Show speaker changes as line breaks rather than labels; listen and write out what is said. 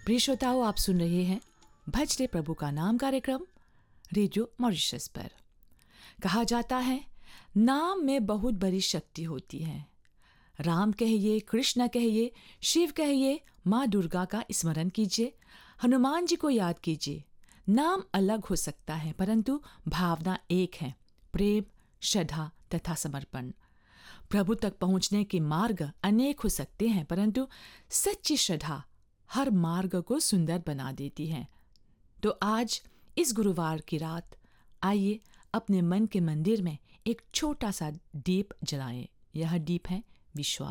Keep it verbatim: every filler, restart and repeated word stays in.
प्रिय श्रोताओं, आप सुन रहे हैं भजते प्रभु का नाम कार्यक्रम रेडियो मॉरिशस पर। कहा जाता है नाम में बहुत बड़ी शक्ति होती है। राम कहिए, कृष्ण कहिए, शिव कहिए, माँ दुर्गा का स्मरण कीजिए, हनुमान जी को याद कीजिए। नाम अलग हो सकता है परंतु भावना एक है, प्रेम, श्रद्धा तथा समर्पण। प्रभु तक पहुँचने के मार्ग अनेक हो सकते हैं परंतु सच्ची श्रद्धा हर मार्ग को सुंदर बना देती है। तो आज इस गुरुवार की रात आइए अपने मन के मंदिर में एक छोटा सा दीप जलाएं। यह दीप है विश्वास।